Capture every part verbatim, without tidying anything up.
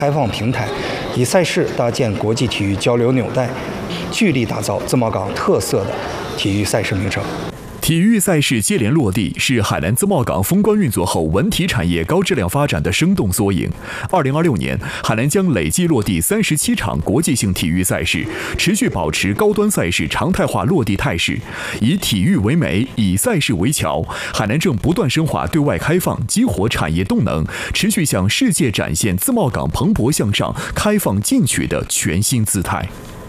开放平台，以赛事搭建国际体育交流纽带，聚力打造自贸港特色的体育赛事名城。 体育赛事接连落地，是海南自贸港封关运作后文体产业高质量发展的生动缩影。二零二六年，海南将累计落地三十七场国际性体育赛事，持续保持高端赛事常态化落地态势。以体育为媒，以赛事为桥，海南正不断深化对外开放，激活产业动能，持续向世界展现自贸港蓬勃向上、开放进取的全新姿态。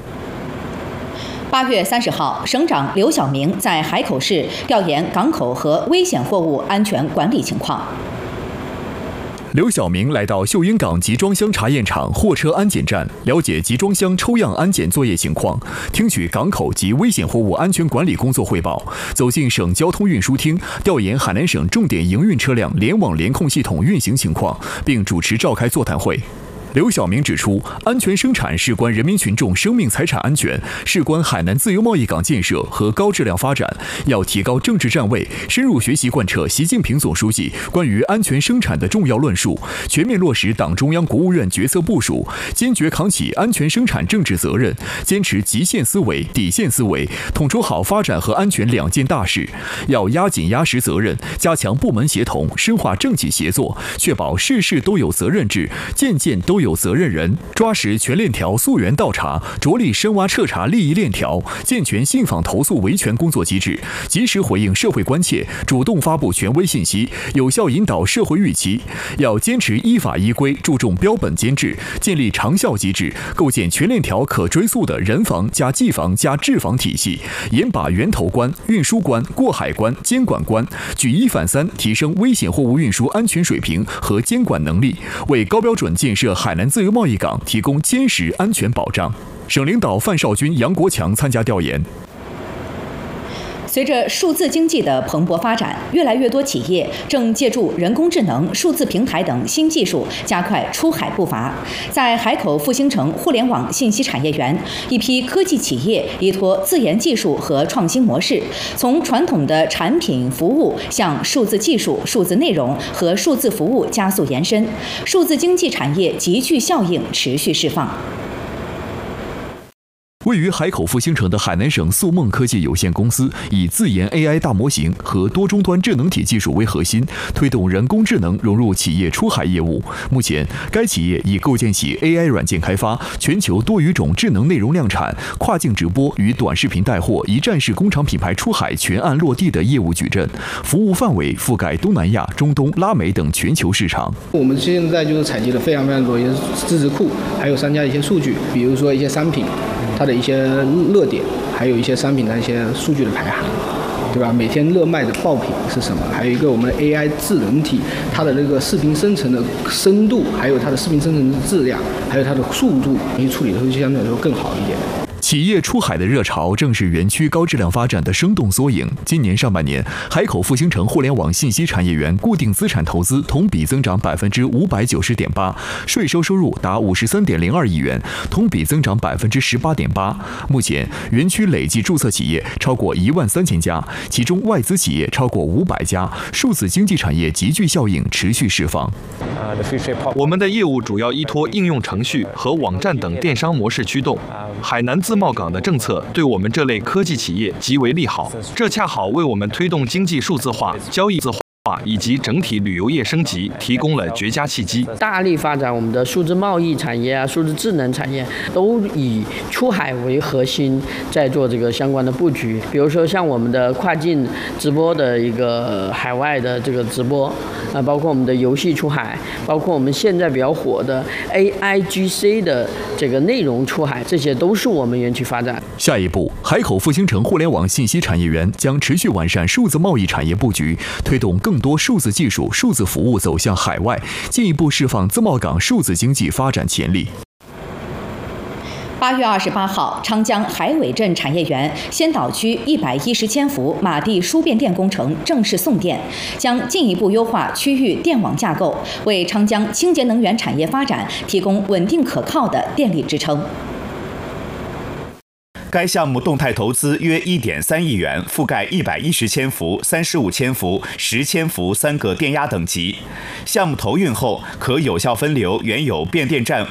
八月三十号，省长刘晓明在海口市调研港口和危险货物安全管理情况。 刘晓明来到秀英港集装箱查验场货车安检站，了解集装箱抽样安检作业情况，听取港口及危险货物安全管理工作汇报，走进省交通运输厅，调研海南省重点营运车辆联网联控系统运行情况，并主持召开座谈会。刘晓明指出，安全生产事关人民群众生命财产安全，事关海南自由贸易港建设和高质量发展，要提高政治站位，深入学习贯彻习近平总书记关于安全生产的重要论述，全面落实党中央、国务院决策部署，坚决扛起安全生产政治责任，坚持极限思维、底线思维，统筹好发展和安全两件大事。要压紧压实责任，加强部门协同，深化政企协作，确保事事都有责任制，件件都有有责任人，抓实全链条溯源倒查，着力深挖彻查利益链条，健全信访投诉维权工作机制，及时回应社会关切，主动发布权威信息，有效引导社会预期。要坚持依法依规，注重标本兼治，建立长效机制，构建全链条可追溯的人防加技防加治防体系，严把源头关、运输关、过海关、监管关，举一反三，提升危险货物运输安全水平和监管能力，为高标准建设海南自由贸易港提供坚实安全保障。省领导范少军、杨国强参加调研。 随着数字经济的蓬勃发展，越来越多企业正借助人工智能、数字平台等新技术加快出海步伐。在海口复兴城互联网信息产业园，一批科技企业依托自研技术和创新模式，从传统的产品服务向数字技术、数字内容和数字服务加速延伸，数字经济产业集聚效应持续释放。 位于海口复兴城的海南省速梦科技有限公司，以自研 A I 大模型和多终端智能体技术为核心，推动人工智能融入企业出海业务。目前，该企业已构建起 A I 软件开发、全球多语种智能内容量产、跨境直播与短视频带货一站式工厂品牌出海全案落地的业务矩阵，服务范围覆盖东南亚、中东、拉美等全球市场。 我们现在就是采集了非常非常多一些知识库，还有商家的一些数据，比如说一些商品它的一些热点，还有一些商品的一些数据的排行，对吧？每天热卖的爆品是什么？还有一个我们的 A I 智能体，它的那个视频生成的深度，还有它的视频生成的质量，还有它的速度，你处理的会相对来说更好一点。 企业出海的热潮正是园区高质量发展的生动缩影。今年上半年，海口复兴城互联网信息产业园固定资产投资同比增长百分之五百九十点八，税收收入达五十三点零二亿元，同比增长百分之十八点八。目前，园区累计注册企业超过一万三千家，其中外资企业超过五百家，数字经济产业集聚效应持续释放。 我们的业务主要依托应用程序和网站等电商模式驱动。海南自贸港的政策对我们这类科技企业极为利好，这恰好为我们推动经济数字化、交易自化以及整体旅游业升级提供了绝佳契机。 大力发展我们的数字贸易产业啊、数字智能产业，都以出海为核心，在做这个相关的布局。比如说像我们的跨境直播的一个海外的这个直播，啊，包括我们的游戏出海，包括我们现在比较火的 A I G C 的这个内容出海，这些都是我们园区发展。 下一步，海口复兴城互联网信息产业园将持续完善数字贸易产业布局，推动更多数字技术、数字服务走向海外，进一步释放自贸港数字经济发展潜力。 八月二十八号，昌江海尾镇产业园先导区一百一十千伏马地输变电工程正式送电，将进一步优化区域电网架构，为昌江清洁能源产业发展提供稳定可靠的电力支撑。 该项目动态投资约一点三亿元，覆盖一百一十千伏、三十五千伏、十千伏三个电压等级。项目投运后，可有效分流原有变电站